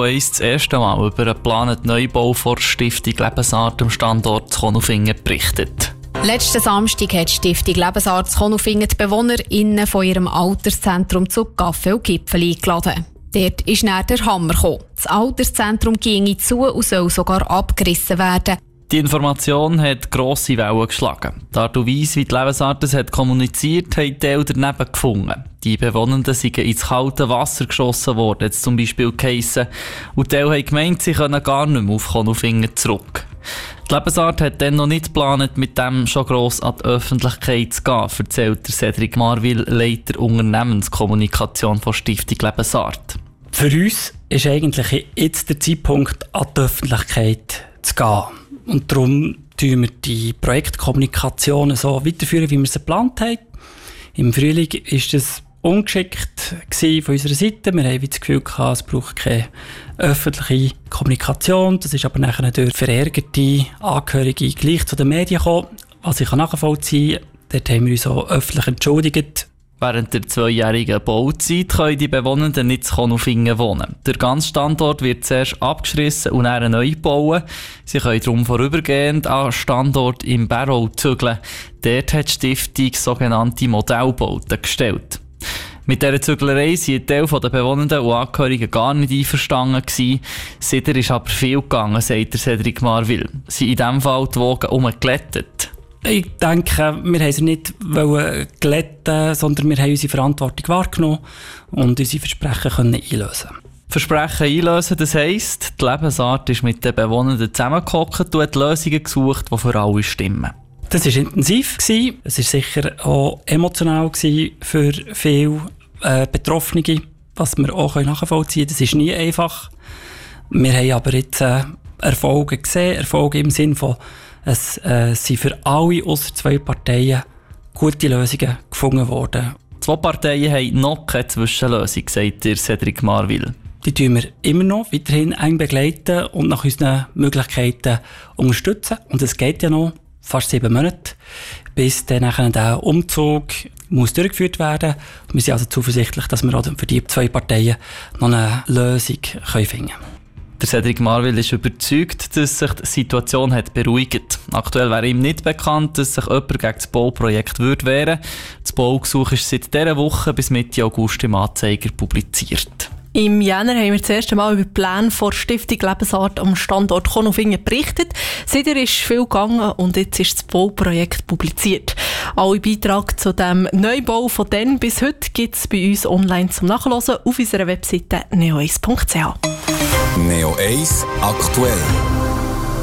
Neo 1 das erste Mal über einen geplanten Neubau der Stiftung Lebensart am Standort Konolfingen berichtet. Letzten Samstag hat die Stiftung Lebensart Konolfingen die BewohnerInnen von ihrem Alterszentrum zu Kaffee und Gipfel eingeladen. Dort ist dann der Hammer gekommen. Das Alterszentrum ginge zu und soll sogar abgerissen werden. Die Information hat grosse Wellen geschlagen. Die Art und Weise, wie die Lebensart es hat kommuniziert, haben Teile daneben gefunden. Die Bewohnenden sind ins kalte Wasser geschossen worden, jetzt zum Beispiel geheissen. Und Teile haben gemeint, sie können gar nicht mehr auf Konolfingen zurück. Die Lebensart hat dann noch nicht geplant, mit dem schon gross an die Öffentlichkeit zu gehen, erzählt Cedric Marwil, Leiter Unternehmenskommunikation von Stiftung Lebensart. Für uns ist eigentlich jetzt der Zeitpunkt, an die Öffentlichkeit zu gehen. Und darum führen wir die Projektkommunikation so weiterführen, wie wir sie geplant haben. Im Frühling war das ungeschickt von unserer Seite. Wir haben das Gefühl gehabt, es braucht keine öffentliche Kommunikation. Das ist aber nachher durch verärgerte Angehörige gleich zu den Medien gekommen, was ich nachvollziehen kann. Dort haben wir uns auch öffentlich entschuldigt. Während der 2-jährigen Bauzeit können die Bewohnenden nicht in Konolfingen wohnen. Der ganze Standort wird zuerst abgerissen und dann neu gebaut. Sie können darum vorübergehend an Standort im Barrow zügeln. Dort hat die Stiftung sogenannte Modellbauten gestellt. Mit dieser Züglerei sind ein Teil der Bewohnenden und Angehörigen gar nicht einverstanden gewesen. Seither ist aber viel gegangen, sagt der Cedric Marwil. Sie in diesem Fall die Wogen umgeglättet. Ich denke, wir haben sie nicht glätten, sondern wir haben unsere Verantwortung wahrgenommen und unsere Versprechen einlösen. Versprechen einlösen, das heisst, die Lebensart ist mit den Bewohnenden zusammengehockt und hat Lösungen gesucht, die für alle stimmen. Das war intensiv. Es war sicher auch emotional für viele Betroffene, was wir auch nachvollziehen können. Das ist nie einfach. Wir haben aber jetzt Erfolge gesehen, Erfolge im Sinne von, es sind für alle ausser 2 Parteien gute Lösungen gefunden worden. 2 Parteien haben noch keine Zwischenlösung, sagt der Cedric Marwil. Die tun wir immer noch weiterhin eng begleiten und nach unseren Möglichkeiten unterstützen. Und es geht ja noch fast 7 Monate, bis dann nachher der Umzug muss durchgeführt werden. Wir sind also zuversichtlich, dass wir auch für die 2 Parteien noch eine Lösung finden können. Der Cedric Marwil ist überzeugt, dass sich die Situation hat beruhigt. Aktuell wäre ihm nicht bekannt, dass sich jemand gegen das Bauprojekt wehren würde. Das Baugesuch ist seit dieser Woche bis Mitte August im Anzeiger publiziert. Im Jänner haben wir das erste Mal über die Pläne der Stiftung Lebensart am Standort Konolfingen berichtet. Seitdem ist viel gegangen und jetzt ist das Bauprojekt publiziert. Alle Beiträge zu dem Neubau von dann bis heute gibt es bei uns online zum Nachhören auf unserer Webseite neo1.ch. Neo 1 aktuell.